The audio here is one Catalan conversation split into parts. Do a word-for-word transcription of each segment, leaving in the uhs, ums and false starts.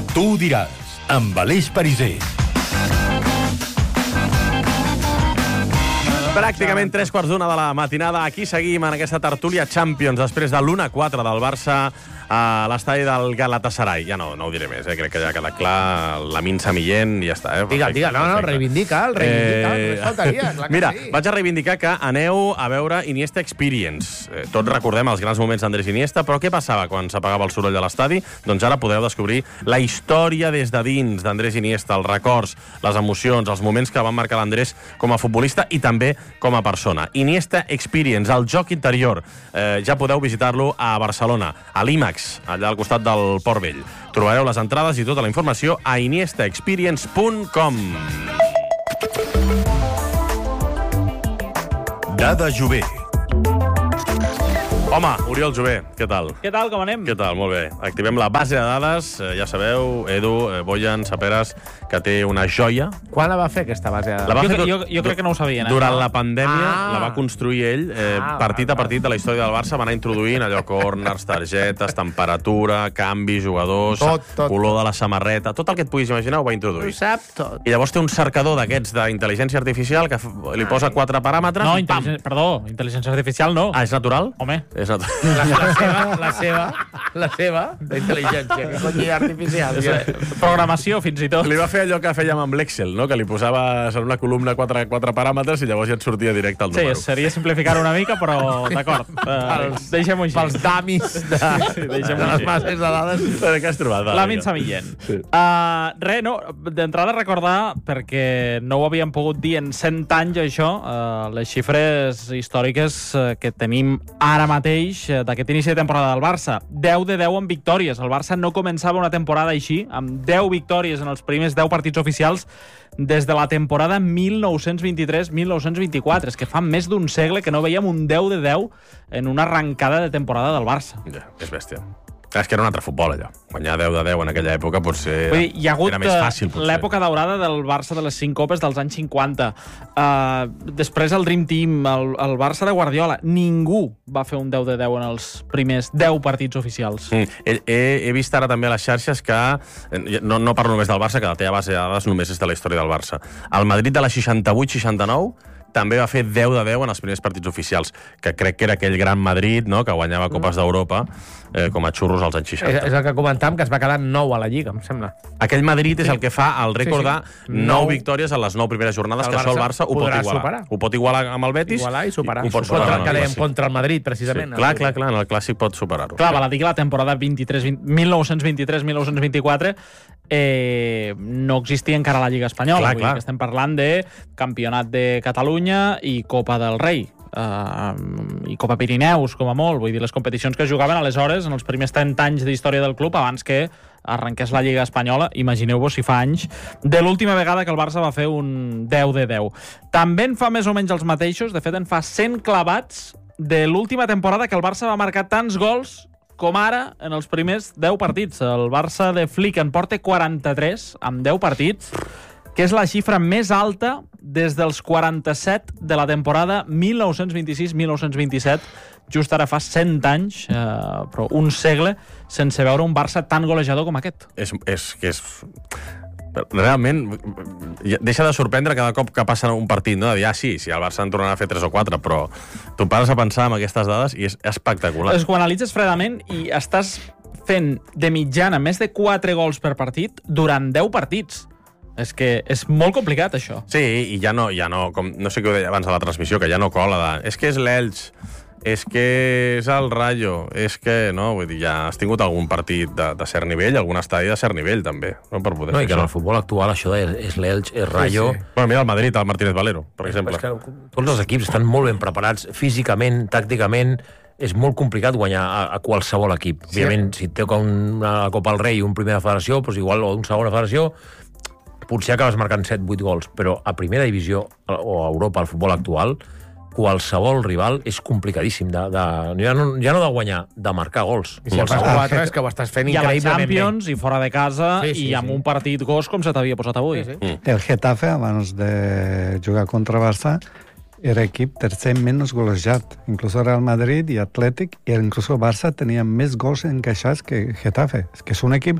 Tu ho diràs, amb Aleix Pariser. Pràcticament tres quarts d'una de la matinada. Aquí seguim en aquesta tertúlia Champions després de l'u a quatre del Barça a l'estadi del Galatasaray. Ja no, no ho diré més, eh? Crec que ja ha quedat clar. Lamin Samillén i ja està. Eh? Digue, digue, no, no, reivindica, el reivindica, Eh, no faltaria, clar que Mira, sí. vaig a reivindicar que aneu a veure Iniesta Experience. Eh, tots recordem els grans moments d'Andrés Iniesta, però què passava quan s'apagava el soroll de l'estadi? Doncs ara podeu descobrir la història des de dins d'Andrés Iniesta, els records, les emocions, els moments que van marcar l'Andrés com a futbolista i també com a persona. Iniesta Experience, el joc interior. Eh, ja podeu visitar-lo a Barcelona, a l'IMAX, allà al costat del Port Vell. Trobareu les entrades i tota la informació a iniesta experience punt com. Dada Jové. Home, Oriol Jové, què tal? Què tal, com anem? Què tal? Molt bé. Activem la base de dades. Eh, ja sabeu, Edu, eh, Boyan, Saperas, que té una joia. Quan la va fer, aquesta base de La dades? va Jo, fer cre- du- jo, jo crec que no ho sabien, eh? Durant la pandèmia Ah. la va construir ell, eh, Ah, partit a val, partit de la història del Barça, va anar introduint allò, corners, targetes, temperatura, canvis, jugadors, Tot, tot, color de la samarreta, tot el que et puguis imaginar ho va Ho introduir. sap tot. I llavors té un cercador d'aquests d'intel·ligència artificial que f- li posa quatre paràmetres No, i pam! intel·ligència, perdó, intel·ligència artificial no. Ah, és natural? Home, És natural. La, la seva, la seva, la seva, d'intel·ligència. Que cony artificial. programació fins i tot. Li va fer allò que fèiem amb l'Excel, no? Que li posaves en una columna quatre, quatre paràmetres i llavors ja et sortia directe el Sí, número. seria simplificar una mica, però d'acord. Uh, Deixem-ho així. Pels damis de, sí, de deixem-ho les així. bases de dades. Què has trobat? Va, Lamin vinga. Samillén. Sí. Uh, Res, no, d'entrada recordar, perquè no ho havíem pogut dir en cent anys, això, uh, les xifres històriques uh, que tenim ara mateix uh, d'aquest inici de temporada del Barça. deu de deu en victòries. El Barça no començava una temporada així, amb deu victòries en els primers deu partits oficials des de la temporada mil nou-cents vint-i-tres mil nou-cents vint-i-quatre. És que fa més d'un segle que no veiem un deu de deu en una arrencada de temporada del Barça. Ja, és bèstia. És que era un altre futbol, allò. Guanyar deu de deu en aquella època potser Vull dir, hi ha hagut era més fàcil, potser. l'època daurada del Barça de les cinc copes dels anys cinquanta. Uh, després el Dream Team, el, el Barça de Guardiola. Ningú va fer un deu de deu en els primers deu partits oficials. Mm. He, he, he vist ara també a les xarxes que... No, no parlo només del Barça, que la teva base de dades només és de la història del Barça. El Madrid de la seixanta-vuit seixanta-nou també va fer deu de deu en els primers partits oficials, que crec que era aquell gran Madrid, no?, que guanyava Copes d'Europa eh, com a xurros als anys És, seixanta. és el que comentàvem, que es va quedar nou a la Lliga, em sembla. Aquell Madrid és el que fa el rècord Sí, sí. de nou Nou. victòries en les nou primeres jornades, El que això el Barça Barça ho pot podrà igualar. superar. Ho pot igualar amb el Betis. Igualar i superar. Ho pot Contra superar el en que el dèiem, Clàssic. contra el Madrid, Sí, precisament. clar, clar, clar, en el Clàssic pot superar-ho. Clar, val a dir que la temporada vint-i-tres, mil nou-cents vint-i-tres mil nou-cents vint-i-quatre eh, no existia encara la Lliga Espanyola. Clar, Vull clar. dir que estem parlant de Campionat de Catalunya i Copa del Rei. Uh, i Copa Pirineus, com a molt. Vull dir, les competicions que es jugaven aleshores en els primers trenta anys d'història del club abans que arrenqués la Lliga Espanyola. Imagineu-vos si fa anys de l'última vegada que el Barça va fer un deu de deu. També en fa més o menys els mateixos, de fet en fa cent clavats de l'última temporada que el Barça va marcar tants gols com ara en els primers deu partits. El Barça de Flick en porta quaranta-tres amb deu partits, que és la xifra més alta des dels quaranta-set de la temporada mil nou-cents vint-i-sis mil nou-cents vint-i-set, just ara fa cent anys, eh, però un segle, sense veure un Barça tan golejador com aquest. És, és que és... Realment, deixa de sorprendre cada cop que passa un partit, no? De dir, ah, sí, sí, el Barça en tornarà a fer tres o quatre, però tu pares a pensar en aquestes dades i és espectacular. És quan analitzes fredament i estàs fent de mitjana més de quatre gols per partit durant deu partits. És que és molt complicat, això. Sí, i ja no, ja no, com, no sé què ho deia abans de la transmissió, que ja no cola de... És que és l'Elx, és que és el Rayo, és que... No, vull dir, ja has tingut algun partit de, de cert nivell, algun estadi de cert nivell, també, no? Per poder No, fer i que en això. el futbol actual això és, és l'Elx, és Rayo... Sí, sí. Bueno, mira el Madrid, el Martínez Valero, per exemple. És que tots els equips estan molt ben preparats físicament, tàcticament. És molt complicat guanyar a, a qualsevol equip. Sí. Òbviament, si et toca una Copa al Rei i un primera federació, doncs igual, o una segona federació, potser acabes marcant set vuit gols, però a primera divisió o a Europa, al futbol actual, qualsevol rival és complicadíssim. De, de, ja, no, ja no de guanyar, de marcar gols. I si en fas quatre és que ho estàs fent I a la increïblement Champions, i fora de casa, Sí, sí, i amb sí. un partit gos com se t'havia posat avui. Sí, sí. El Getafe, abans de jugar contra Barça, era equip tercer menys golejat. Incluso Real Madrid i Atlètic, i incluso Barça tenia més gols encaixats que Getafe. És que és un equip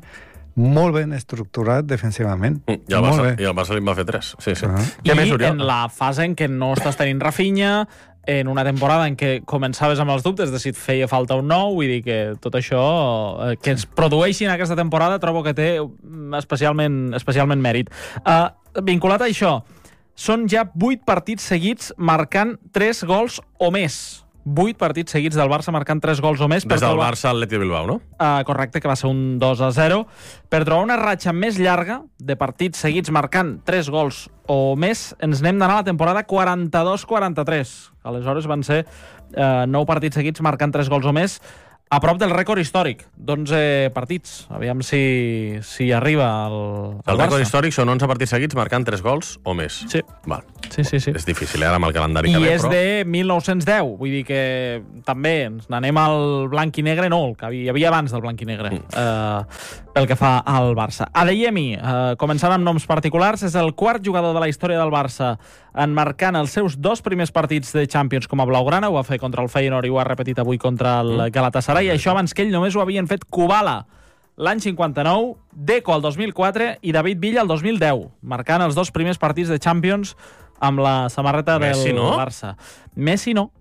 molt ben estructurat defensivament. I el molt Barça, bé. i el Barça li va fer tres. Sí, sí. Ah. Què més, I Oriol? en la fase en què no estàs tenint Rafinha, en una temporada en què començaves amb els dubtes de si et feia falta un nou, vull dir que tot això eh, que es produeixi en aquesta temporada trobo que té especialment, especialment mèrit. Uh, vinculat a això, són ja vuit partits seguits marcant tres gols o més. Vuit partits seguits del Barça marcant tres gols o més. Des del Barça al Atlètic Bilbao, no? Uh, correcte, que va ser un dos a zero. Per trobar una ratxa més llarga de partits seguits marcant tres gols o més, ens n'hem d'anar a la temporada quaranta-dos quaranta-tres. Aleshores van ser uh, nou partits seguits marcant tres gols o més, a prop del rècord històric d'onze partits. Aviam si, si arriba el, el, El rècord Barça. històric són onze partits seguits marcant tres gols o més. Sí. Val. Sí, sí, sí. És difícil, eh, ara amb el calendari I que ve, és però... de mil nou-cents deu, vull dir que també ens n'anem al blanc i negre, no, el que hi havia abans del blanc i negre, mm. eh, pel que fa al Barça. Adeyemi, eh, començant amb noms particulars, és el quart jugador de la història del Barça en marcant els seus dos primers partits de Champions com a blaugrana, ho va fer contra el Feyenoord i ho ha repetit avui contra el mm. Galatasaray, i això abans que ell només ho havien fet Kubala l'any cinquanta-nou, Deco el dos mil quatre i David Villa el dos mil deu, marcant els dos primers partits de Champions amb la samarreta Messi, del no? Barça. Messi no.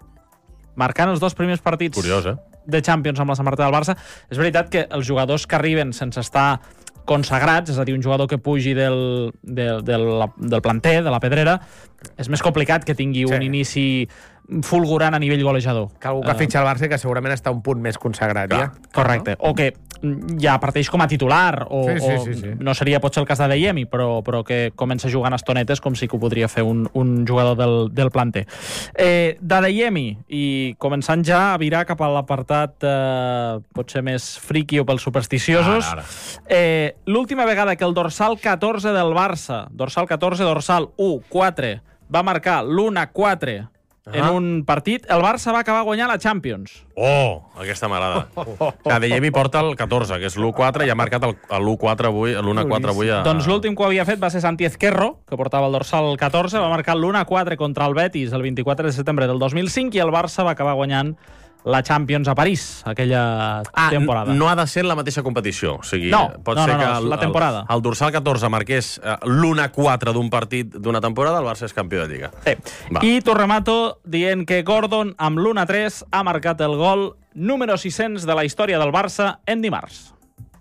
Marcant els dos primers partits Curiós, eh? de Champions amb la samarreta del Barça. És veritat que els jugadors que arriben sense estar consagrats, és a dir, un jugador que pugi del, del, del, del planter, de la pedrera, és més complicat que tingui Sí. un inici fulgurant a nivell golejador. Que algú que Eh, fitxa el Barça que segurament està un punt més consagrat, ja. Correcte. O que ja parteix com a titular, o, Sí, sí, o sí, sí. no seria potser el cas d'Adeyemi, però, però que comença jugant estonetes com sí que ho podria fer un, un jugador del, del planter. Eh, D'Adeyemi, i començant ja a virar cap a l'apartat eh, potser més friqui o pels supersticiosos, Ara, ara. eh, l'última vegada que el dorsal catorze del Barça, dorsal catorze, dorsal u, quatre, va marcar l'u a quatre en Ah. un partit, el Barça va acabar guanyant la Champions. Oh, aquesta m'agrada. O sigui, Adeyemi porta el catorze, que és l'u quatre, i ha marcat l'u quatre avui, l'u quatre avui a... Doncs l'últim que ho havia fet va ser Santi Ezquerro, que portava el dorsal catorze, va marcar l'u a quatre contra el Betis el vint-i-quatre de setembre del dos mil cinc i el Barça va acabar guanyant la Champions a París, aquella Ah, temporada. no ha de ser en la mateixa competició. O sigui, No, pot no, ser no, que no, el, la temporada. El, el dorsal catorze marqués eh, l'u quatre d'un partit d'una temporada, el Barça és campió de Lliga. Sí. Va. I Torremato dient que Gordon, amb l'u a tres, ha marcat el gol número sis-cents de la història del Barça en dimarts.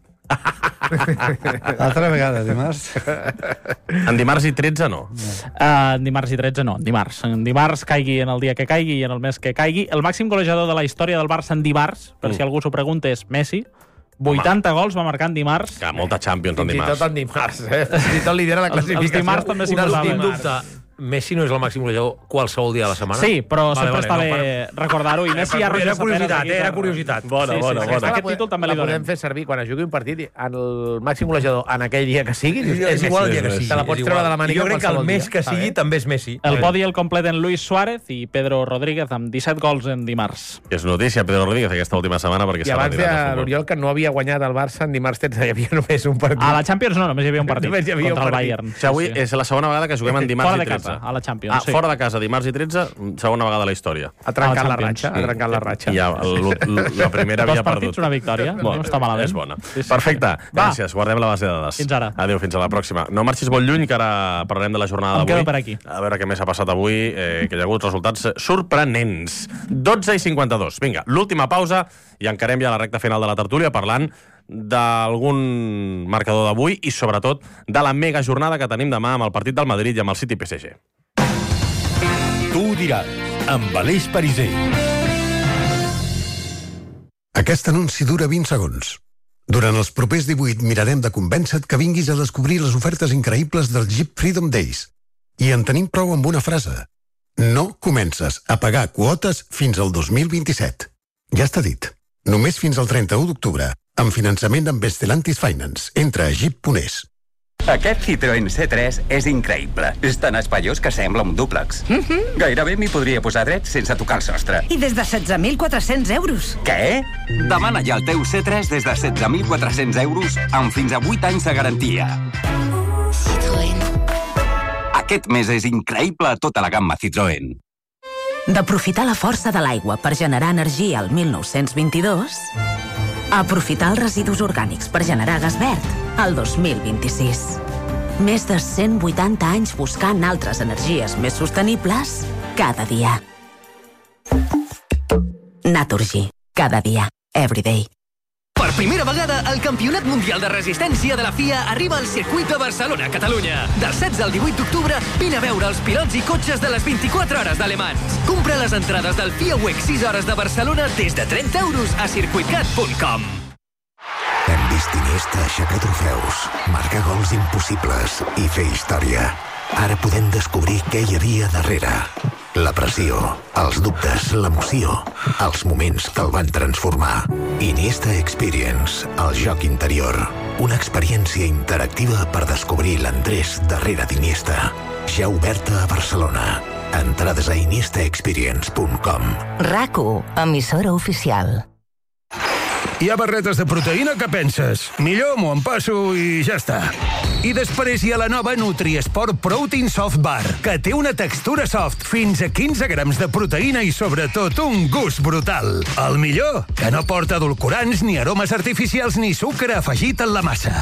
Altra vegada, dimarts. En dimarts i tretze, no. Uh, en dimarts i tretze no, en dimarts. En dimarts caigui en el dia que caigui i en el mes que caigui. El màxim golejador de la història del Barça en dimarts, per Mm. si algú s'ho pregunta, és Messi. vuitanta gols va marcar en dimarts. Que molta Champions en Fins i dimarts. tot en dimarts, eh? Fins i tot lidera la Els- els classificació. dimarts també s'hi Un posaven. dimarts. dubte, Messi no és el màxim golejador qualsevol dia de la setmana? Sí, però Vale, sempre vale, està no, bé recordar-ho. I Messi ja Era curiositat, eh? Era curiositat. Bona, Sí, sí, bona, sí, bona. sí. Aquest títol també li la donem. podem fer servir quan es jugui un partit en el màxim golejador en aquell dia que sigui. És igual el dia que és sigui. Te la pots és treure igual. de la mànica I jo crec que el qualsevol mes dia. que Està sigui bé. també és Messi. El podi el completen Luis Suárez i Pedro Rodríguez amb disset gols en dimarts. És notícia, Pedro Rodríguez, aquesta última setmana, perquè I s'ha abans retirat del deia futbol. l'Oriol que no havia guanyat el Barça en dimarts tretze, hi havia només un partit. A la Champions no, només hi havia un partit Només hi havia contra un el partit. Bayern. O sigui, avui és la segona vegada que juguem en dimarts Fora i de tretze. casa, a la Champions, Ah, sí. fora de casa, dimarts i tretze, segona vegada a la història. Ha trencat A la la Champions. ratxa, ha trencat la ratxa. I ja, l- la primera Dos havia partits, perdut. una victòria. No està malament. És bona. Sí, sí. Perfecte. Va. Gràcies. Guardem la base de dades. Fins ara. Adéu, fins a la pròxima. No marxis molt lluny, que ara parlarem de la jornada Em d'avui. quedo per aquí. A veure què més ha passat avui, eh, que hi ha hagut resultats sorprenents. dotze i cinquanta-dos. Vinga, l'última pausa i encarem ja la recta final de la tertúlia parlant d'algun marcador d'avui i, sobretot, de la mega jornada que tenim demà amb el partit del Madrid i amb el City P S G. Tu ho diràs, amb Aleix Pariser. Aquest anunci dura vint segons. Durant els propers divuit mirarem de convèncer-te que vinguis a descobrir les ofertes increïbles del Jeep Freedom Days. I en tenim prou amb una frase. No comences a pagar quotes fins al dos mil vint-i-set. Ja està dit. Només fins al trenta-u d'octubre. Amb finançament amb Stellantis Finance. Entra a jeep punt es. Aquest Citroën C tres és increïble. És tan espaiós que sembla un dúplex. Mhm. Gairebé m'hi podria posar dret sense tocar el sostre. I des de setze mil quatre-cents euros. Què? Demana ja el teu C tres des de setze mil quatre-cents euros amb fins a vuit anys de garantia. Citroën. Aquest mes és increïble a tota la gamma Citroën. D'aprofitar la força de l'aigua per generar energia al mil nou-cents vint-i-dos, Aprofitar els residus orgànics per generar gas verd al dos mil vint-i-sis. Més de cent vuitanta anys buscant altres energies més sostenibles cada dia. Naturgy. Cada dia. Everyday. Per primera vegada, el Campionat Mundial de Resistència de la F I A arriba al circuit de Barcelona, Catalunya. Del setze al divuit d'octubre, vine a veure els pilots i cotxes de les vint-i-quatre hores de Le Mans. Compra les entrades del F I A Week sis hores de Barcelona des de trenta euros a circuitcat punt com. Hem vist Iniesta aixecar trofeus, marcar gols impossibles i fer història. Ara podem descobrir què hi havia darrere. La pressió, els dubtes, l'emoció, els moments que el van transformar. Iniesta Experience, el joc interior. Una experiència interactiva per descobrir l'Andrés darrere d'Iniesta. Ja oberta a Barcelona. Entrades a iniesta experience punt com. RAC u, emissora oficial. Hi ha barretes de proteïna, què penses? Millor m'ho empasso i ja està. I després hi ha la nova Nutriesport Protein Soft Bar, que té una textura soft, fins a quinze grams de proteïna i sobretot un gust brutal. El millor, que no porta edulcorants ni aromes artificials ni sucre afegit en la massa.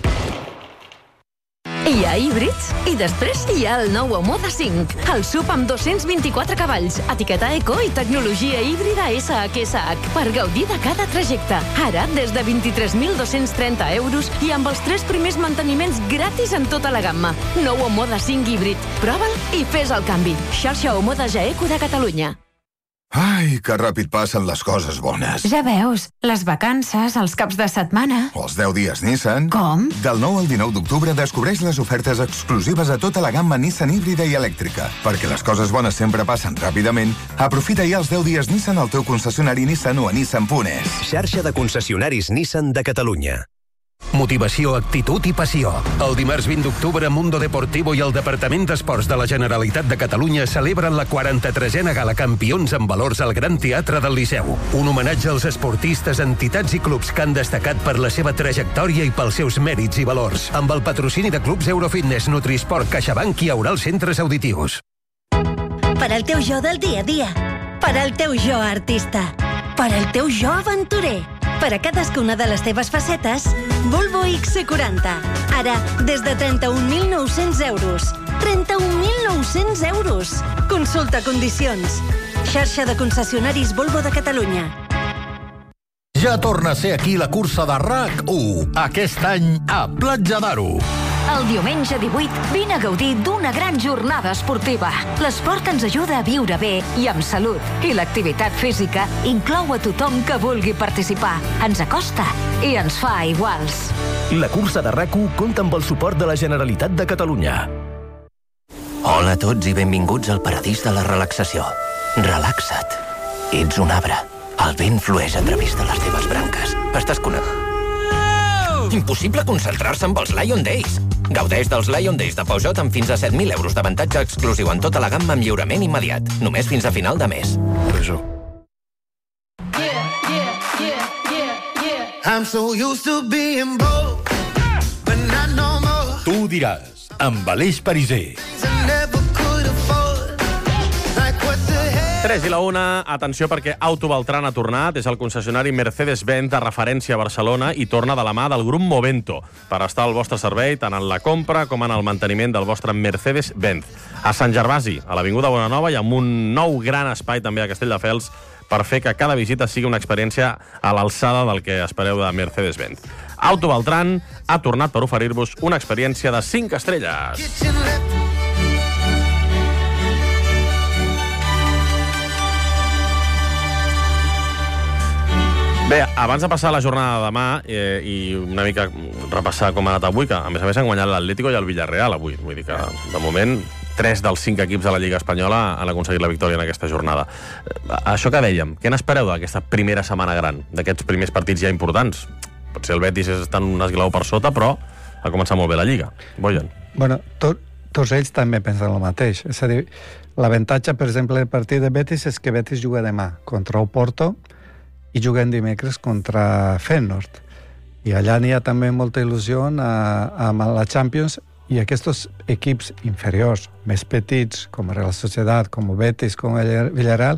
Hi ha híbrids i després hi ha el nou Omoda cinc, el S U V amb dos-cents vint-i-quatre cavalls, etiqueta eco i tecnologia híbrida S H S H per gaudir de cada trajecte. Ara, des de vint-i-tres mil dos-cents trenta euros i amb els tres primers manteniments gratis en tota la gamma. Nou Omoda cinc híbrid. Prova'l i fes el canvi. Xarxa Omoda Jaeco de Catalunya. Ai, que ràpid passen les coses bones. Ja veus, les vacances, els caps de setmana... Els deu dies Nissan... Com? Del nou al dinou d'octubre descobreix les ofertes exclusives a tota la gamma Nissan híbrida i elèctrica. Perquè les coses bones sempre passen ràpidament, aprofita ja els deu dies Nissan al teu concessionari Nissan o a nissan punt es. Xarxa de concessionaris Nissan de Catalunya. Motivació, actitud i passió. El dimarts vint d'octubre, Mundo Deportivo i el Departament d'Esports de la Generalitat de Catalunya celebren la quaranta-tresena Gala Campions en valors al Gran Teatre del Liceu. Un homenatge als esportistes, entitats i clubs que han destacat per la seva trajectòria i pels seus mèrits i valors. Amb el patrocini de clubs Eurofitness, Nutrisport, CaixaBank i Aural Centres Auditius. Per al teu jo del dia a dia. Per al teu jo artista. Per al teu jo aventurer. Per a cadascuna de les teves facetes, Volvo X C quaranta. Ara, des de trenta-un mil nou-cents euros. trenta-un mil nou-cents euros. Consulta condicions. Xarxa de concessionaris Volvo de Catalunya. Ja torna a ser aquí la cursa de RAC u, aquest any a Platja d'Aro. El diumenge divuit vine a gaudir d'una gran jornada esportiva. L'esport ens ajuda a viure bé i amb salut. I l'activitat física inclou a tothom que vulgui participar. Ens acosta i ens fa iguals. La cursa de RAC u compta amb el suport de la Generalitat de Catalunya. Hola a tots i benvinguts al paradís de la relaxació. Relaxa't. Ets un arbre. El vent flueix a través de les teves branques. Estàs connectat. Impossible concentrar-se amb els Lion Days. Gaudeix dels Lion Days de Peugeot amb fins a set mil euros d'avantatge exclusiu en tota la gamma amb lliurament immediat. Només fins a final de mes. Peugeot. I'm so used to being broke, but not no more. Tu ho diràs, amb Aleix Pariser. tres i la una, atenció perquè Auto Beltrán ha tornat, és el concessionari Mercedes-Benz de referència a Barcelona i torna de la mà del grup Movento per estar al vostre servei tant en la compra com en el manteniment del vostre Mercedes-Benz. A Sant Gervasi, a l'Avinguda Bonanova i amb un nou gran espai també a Castelldefels per fer que cada visita sigui una experiència a l'alçada del que espereu de Mercedes-Benz. Auto Beltrán ha tornat per oferir-vos una experiència de cinc estrelles. Bé, abans de passar la jornada de demà eh, i una mica repassar com ha anat avui, que a més a més han guanyat l'Atlético i el Villarreal avui. Vull dir que, de moment, tres dels cinc equips de la Lliga Espanyola han aconseguit la victòria en aquesta jornada. Això que dèiem, què n'espereu d'aquesta primera setmana gran, d'aquests primers partits ja importants? Potser el Betis està en un esglaó per sota, però ha començat molt bé la Lliga. Bojan. Bueno, tot, tots ells també pensen el mateix. És a dir, l'avantatge, per exemple, del partit de Betis és que Betis juga demà contra el Porto i juguen dimecres contra Feyenoord. I allà n'hi ha també molta il·lusió amb la Champions i aquests equips inferiors, més petits, com Real Sociedad, com Betis, com Villarreal,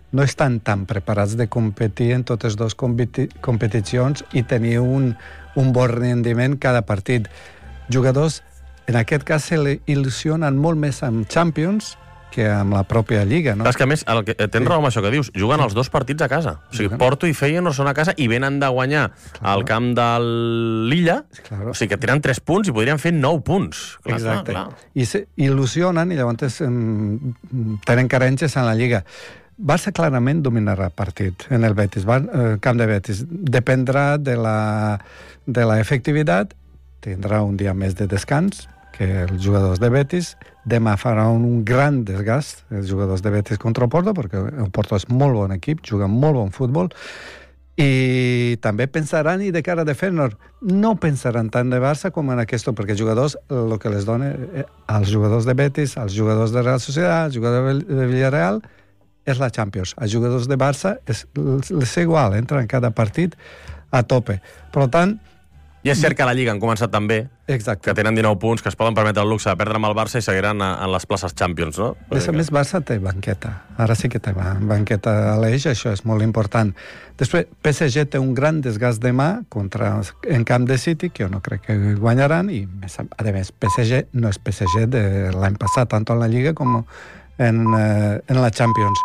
no estan tan preparats de competir en totes dues competi competicions i tenir un, un bon rendiment cada partit. Jugadors, en aquest cas, se il·lusionen molt més amb Champions que amb la pròpia Lliga, no? És que, a més, el que, tens sí. raó amb això que dius, juguen els dos partits a casa. O sigui, Porto i Feyenoord són a casa i venen de guanyar claro. al camp de l'Illa, claro. o sigui que tenen tres punts i podrien fer nou punts. Clar, Exacte. Clar, clar. I se il·lusionen i llavors um, tenen carences en la Lliga. Barça clarament dominarà partit en el Betis, el eh, camp de Betis. Dependrà de la, de la efectivitat, tindrà un dia més de descans que els jugadors de Betis. Demà farà un gran desgast els jugadors de Betis contra el Porto, perquè el Porto és molt bon equip, juga molt bon futbol, i també pensaran, i de cara de Feyenoord, no pensaran tant de Barça com en aquest, perquè els jugadors, el que les dona als jugadors de Betis, als jugadors de Real Sociedad, als jugadors de Villarreal, és la Champions. Els jugadors de Barça és, és igual, entren en cada partit a tope. Per tant, i és cert que a la Lliga han començat també, Exacte. que tenen dinou punts, que es poden permetre el luxe de perdre amb el Barça i seguiran a, en les places Champions, no? A més, a més, Barça té banqueta. Ara sí que té banqueta a l'eix, això és molt important. Després, P S G té un gran desgast demà contra, en camp de City, que jo no crec que guanyaran, i a més, P S G no és P S G de l'any passat, tant en la Lliga com en, eh, en la Champions.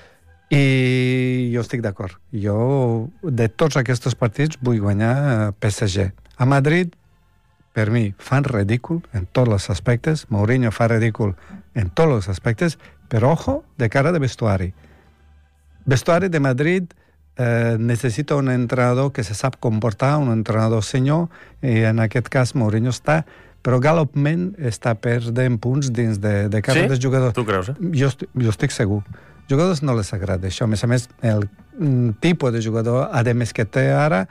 I jo estic d'acord. Jo, de tots aquests partits, vull guanyar P S G. A Madrid, per mi, fan ridícul en tots els aspectes. Mourinho fa ridícul en tots els aspectes, però, ojo, de cara de vestuari. Vestuari de Madrid eh, necessita un entrenador que se sap comportar, un entrenador senyor, i en aquest cas Mourinho està, però galopment està perdent punts dins de, de cara sí? dels jugadors. Tu creus, eh? Jo, jo estic segur. Jugadors no les agrada això. A més a més, el tipus de jugador, a més que té ara,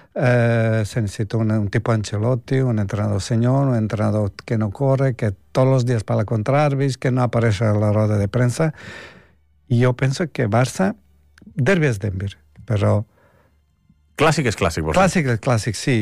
Eh, se necesita un, un tipo Ancelotti, un entrenador señor, un entrenador que no corre, que todos los días para contrarvis, que no aparece en la rueda de prensa. Y yo pienso que Barça, derbi és derbi, però... Clàssic és clàssic, vols dir? Clàssic és clàssic, sí.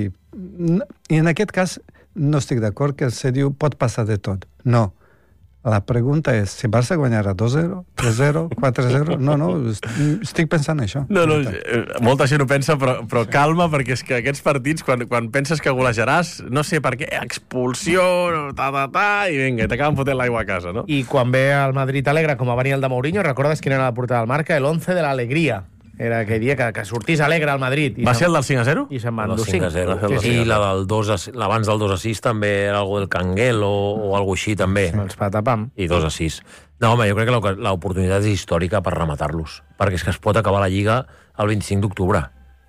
I en aquest cas no estic d'acord que se diu pot passar de tot. No. La pregunta és si Barça guanyarà dos zero, tres zero, quatre zero... No, no, estic pensant això. No, no, molta gent ho pensa, però, però calma, perquè és que aquests partits, quan, quan penses que golejaràs, no sé per què, expulsió, ta, ta, ta, i vinga, t'acaben fotent l'aigua a casa, no? I quan ve el Madrid alegre, com va venir el de Mourinho, recordes quina era la portada del Marca? El once de l'alegria. Era aquell dia que, que sortís alegre al Madrid. I va ser el del cinc a zero? I se'n van endur cinc a zero. Sí, i la del dos a, l'abans del dos a sis també era algo del Canguel o, o algo així també. Sí, els patapam. I dos a sis. No, home, jo crec que l'oportunitat és històrica per rematar-los, perquè és que es pot acabar la Lliga el vint-i-cinc d'octubre.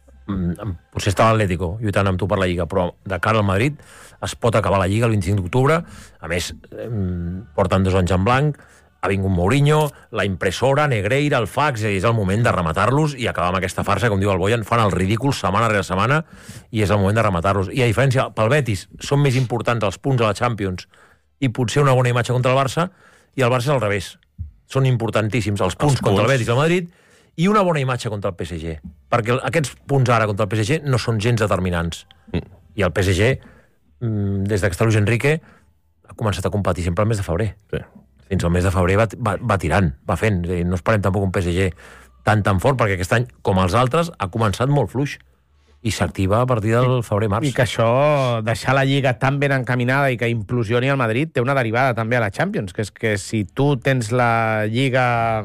Potser està l'Atlético lluitant amb tu per la Lliga, però de cara al Madrid es pot acabar la Lliga el vint-i-cinc d'octubre. A més, porten dos anys en blanc, ha vingut Mourinho, la impressora, Negreira, el fax, és el moment de rematar-los i acabar amb aquesta farsa, com diu el Boyan, fan el ridícul setmana rere setmana i és el moment de rematar-los. I a diferència, pel Betis, són més importants els punts a la Champions i potser una bona imatge contra el Barça, i el Barça és al revés. Són importantíssims els punts, els punts contra el Betis i el Madrid i una bona imatge contra el P S G, perquè aquests punts ara contra el P S G no són gens determinants. Mm. I el P S G, des que està Luis Enrique, ha començat a competir sempre el mes de febrer. Sí. Fins al mes de febrer va, va, va tirant, va fent. No esperem tampoc un P S G tan tan fort, perquè aquest any, com els altres, ha començat molt fluix i s'activa a partir del febrer-març. I que això, deixar la Lliga tan ben encaminada i que implosioni el Madrid, té una derivada també a la Champions, que és que si tu tens la Lliga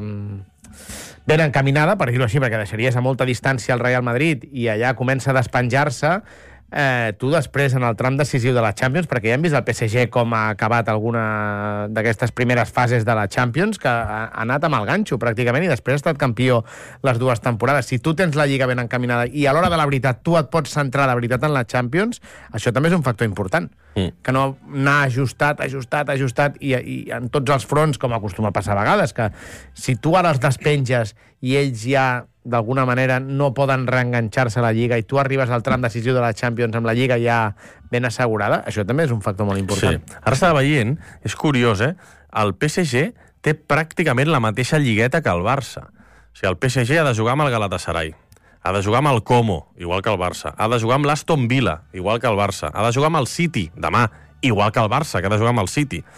ben encaminada, per dir-ho així, perquè deixaries a molta distància el Real Madrid i allà comença a despenjar-se, Eh, tu després en el tram decisiu de la Champions, perquè ja hem vist el P S G com ha acabat alguna d'aquestes primeres fases de la Champions, que ha, ha anat amb el ganxo pràcticament i després ha estat campió les dues temporades. Si tu tens la Lliga ben encaminada i a l'hora de la veritat tu et pots centrar de veritat en la Champions, això també és un factor important. Mm. Que no anar ajustat, ajustat, ajustat i, i en tots els fronts, com acostuma a passar a vegades, que si tu ara els despenges i ells ja d'alguna manera no poden reenganxar-se a la Lliga i tu arribes al tram decisiu de la Champions amb la Lliga ja ben assegurada, això també és un factor molt important. Sí. Ara estava veient, és curiós, eh? El P S G té pràcticament la mateixa lligueta que el Barça. O sigui, el P S G ha de jugar amb el Galatasaray, ha de jugar amb el Como, igual que el Barça, ha de jugar amb l'Aston Villa, igual que el Barça, ha de jugar amb el City, demà, igual que el Barça, que ha de jugar amb el City.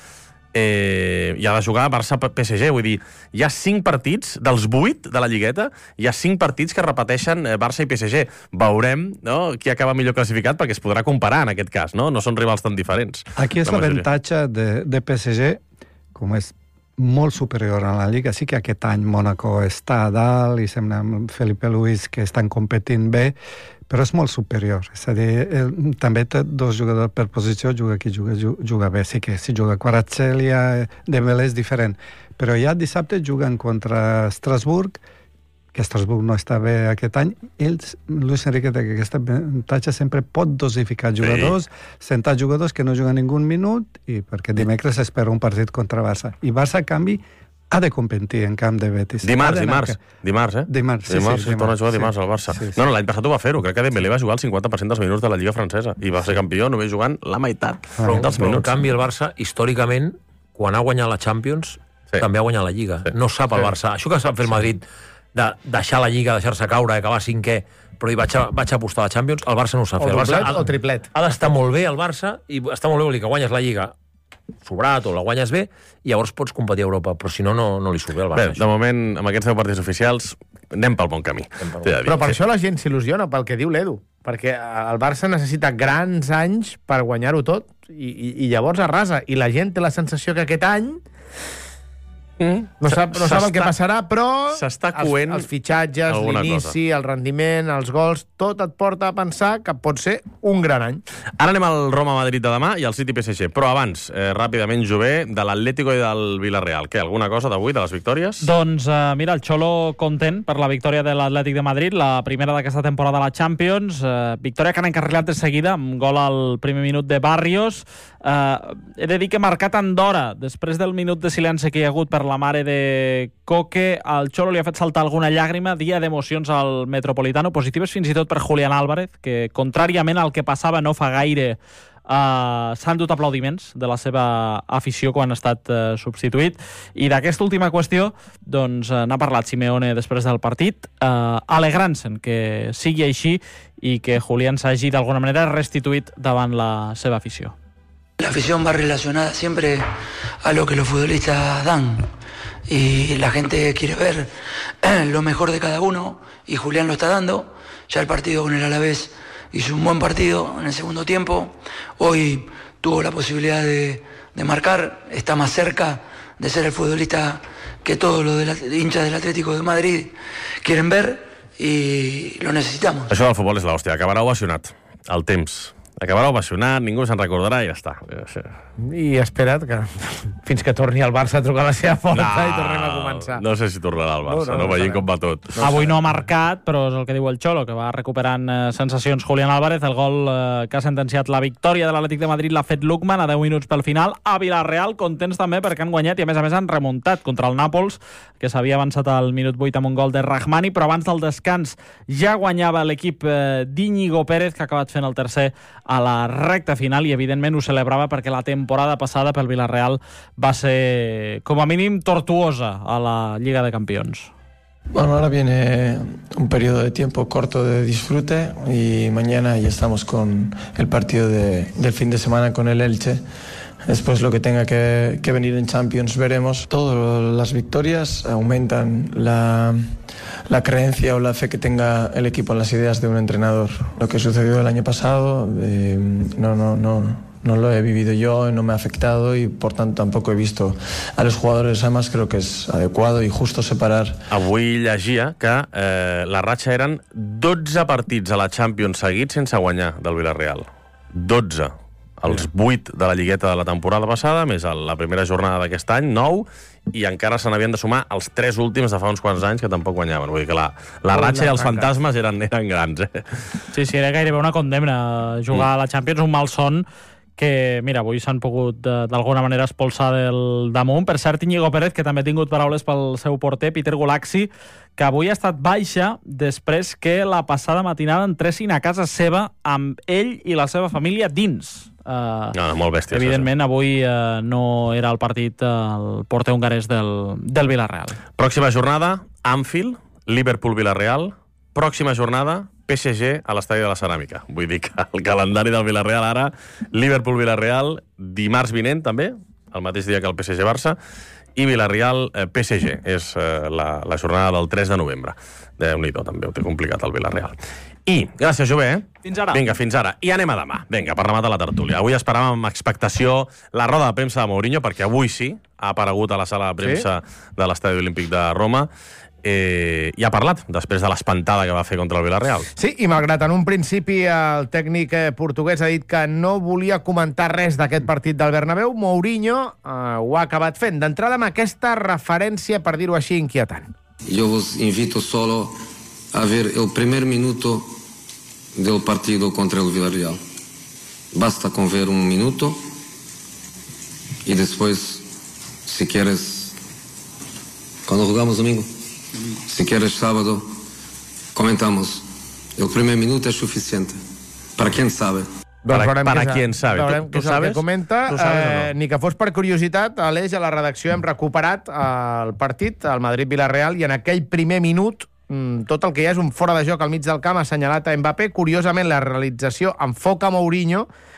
eh, i ha de jugar Barça-P S G. Vull dir, hi ha cinc partits, dels vuit de la Lligueta, hi ha cinc partits que repeteixen Barça i P S G. Veurem, no?, qui acaba millor classificat, perquè es podrà comparar en aquest cas, no? No són rivals tan diferents. Aquí és l'avantatge de, de P S G, com és molt superior a la Lliga. Sí que aquest any Mónaco està a dalt i sembla amb Felipe Luis que estan competint bé, però és molt superior. És a dir, el, també té dos jugadors per posició, juga qui juga, juga bé. Sí que si juga Kvaratskhelia, Dembélé és diferent. Però ja dissabte juguen contra Estrasburg, que Estrasburg no està bé aquest any. Ells, Luis Enrique, té aquesta avantatge, sempre pot dosificar jugadors, sí. sentar jugadors que no juguen ningú minut, i perquè dimecres espera un partit contra Barça. I Barça, a canvi, ha de competir en camp de Betis. Dimarts, dimarts, dimarts, eh? Dimarts, sí, dimarts, sí. Torna a jugar dimarts sí, al Barça. Sí, sí. No, no, l'any passat ho va fer-ho. Crec que Dembélé va jugar el cinquanta per cent dels minuts de la Lliga francesa i va ser campió només jugant la meitat però, dels però, minuts. En canvi, el Barça, històricament, quan ha guanyat la Champions, sí. també ha guanyat la Lliga. Sí. No sap el Barça. Això que sap fer el Madrid, de deixar la Lliga, deixar-se caure, acabar cinquè, però hi vaig, a, vaig apostar a la Champions, el Barça no ho sap fer. O doblet ha, o triplet. Ha d'estar molt bé el Barça, i està molt bé, vol dir que guanyes la Lliga sobrat o la guanyes bé, i llavors pots competir a Europa, però si no, no, no li surt bé al Barça. Bé, de moment, amb aquests deu partits oficials, anem pel bon camí. Pel bon. Però per això la gent s'il·lusiona, pel que diu l'Edu, perquè el Barça necessita grans anys per guanyar-ho tot, i, i, i llavors arrasa, i la gent té la sensació que aquest any Mm. No sap, no sap el que passarà, però s'està coent els, els fitxatges, l'inici, el rendiment, els gols, tot et porta a pensar que pot ser un gran any. Ara anem al Roma-Madrid de demà i al City-P S G, però abans, eh, ràpidament, Jové, de l'Atlético i del Villarreal. Què, alguna cosa d'avui, de les victòries? Doncs, eh, mira, el Xolo content per la victòria de l'Atlètic de Madrid, la primera d'aquesta temporada a la Champions, eh, victòria que han encarrilat de seguida, amb gol al primer minut de Barrios. Eh, he de dir que marcat Andorra, després del minut de silenci que hi ha hagut per la mare de Coque, al Xolo li ha fet saltar alguna llàgrima, dia d'emocions al Metropolitano, positives fins i tot per Julián Álvarez, que contràriament al que passava no fa gaire, uh, s'han dut aplaudiments de la seva afició quan ha estat uh, substituït. I d'aquesta última qüestió doncs uh, n'ha parlat Simeone després del partit, uh, alegrant-se'n que sigui així i que Julián s'hagi d'alguna manera restituït davant la seva afició. La afición va relacionada siempre a lo que los futbolistas dan y la gente quiere ver lo mejor de cada uno y Julián lo está dando. Ya el partido con el Alavés hizo un buen partido en el segundo tiempo. Hoy tuvo la posibilidad de, de marcar, está más cerca de ser el futbolista que todos los de la, hinchas del Atlético de Madrid quieren ver y lo necesitamos. Això del futbol és l'hòstia, acabarà ovacionat el temps. Acabarà ovacionat, ningú se'n recordarà i ja està. I espera't que fins que torni el Barça a trucar a la seva porta no, i tornem a començar. No sé si tornarà el Barça, no, no, no, no veient com va tot. No Avui no ha marcat, però és el que diu el Xolo, que va recuperant eh, sensacions Julián Álvarez. El gol eh, que ha sentenciat la victòria de l'Atlètic de Madrid l'ha fet Lukman a deu minuts pel final. A Villarreal, contents també perquè han guanyat i a més a més han remuntat contra el Nàpols, que s'havia avançat al minut vuit amb un gol de Rahmani, però abans del descans ja guanyava l'equip eh, d'Íñigo Pérez, que ha acabat fent el tercer a la recta final i evidentment ho celebrava perquè la temporada passada pel Villarreal va ser com a mínim tortuosa a la Lliga de Campions. Bueno, ahora viene un periodo de tiempo corto de disfrute y mañana ya estamos con el partido de, del fin de semana con el Elche. Después lo que tenga que, que venir en Champions veremos. Todas las victorias aumentan la, la creencia o la fe que tenga el equipo en las ideas de un entrenador. Lo que sucedió el año pasado eh, no, no, no, no lo he vivido yo, no me ha afectado y por tanto tampoco he visto a los jugadores. Además creo que es adecuado y justo separar. Avui llegia que eh, la ratxa eren dotze partits a la Champions seguits sense guanyar del Villarreal. dotze. Els vuit de la lligueta de la temporada passada, més la primera jornada d'aquest any, nou, i encara se n'havien de sumar els tres últims de fa uns quants anys que tampoc guanyaven. Vull dir que la, la ratxa i els fantasmes eren, eren grans, eh? Sí, sí, era gairebé una condemna jugar mm. a la Champions, un mal son que, mira, avui s'han pogut d'alguna manera expulsar del damunt. Per cert, Íñigo Pérez, que també ha tingut paraules pel seu porter, Peter Gulaxi, que avui ha estat baixa després que la passada matinada entressin a casa seva amb ell i la seva família dins. Uh, no, molt bèstia. Evidentment, avui uh, no era el partit uh, el porter hongarès del, del Villarreal. Pròxima jornada, Anfield, Liverpool-Villarreal. Pròxima jornada, P S G a l'Estadi de la Ceràmica. Vull dir que el calendari del Villarreal ara, Liverpool-Villarreal, dimarts vinent també, el mateix dia que el P S G-Barça, i Villarreal-P S G. És eh, la, la jornada del tres de novembre. Déu-n'hi-do, també ho té complicat el Villarreal. I, gràcies, Jové. Fins ara. Vinga, fins ara. I anem a demà. Vinga, per rematar la tertúlia. Avui esperàvem amb expectació la roda de premsa de Mourinho, perquè avui sí ha aparegut a la sala de premsa sí? de l'Estadi Olímpic de Roma. Eh, i ha parlat després de l'espantada que va fer contra el Villarreal. Sí, i malgrat en un principi el tècnic portuguès ha dit que no volia comentar res d'aquest partit del Bernabéu, Mourinho eh, ho ha acabat fent. D'entrada amb aquesta referència, per dir-ho així, inquietant. Yo os invito solo a ver el primer minuto del partido contra el Villarreal. Basta con ver un minuto y después, si quieres, cuando jugamos domingo, si quieres sábado, comentamos. El primer minuto es suficiente. Para quien sabe. Doncs para para és, quien sabe. Veurem Tu, tu què és el sabes? que comenta. Tu sabes o no? Eh, ni que fos per curiositat, Aleix, a la redacció hem recuperat el partit, el Madrid-Villarreal, i en aquell primer minut tot el que hi ha és un fora de joc al mig del camp assenyalat a Mbappé. Curiosament, la realització enfoca Mourinho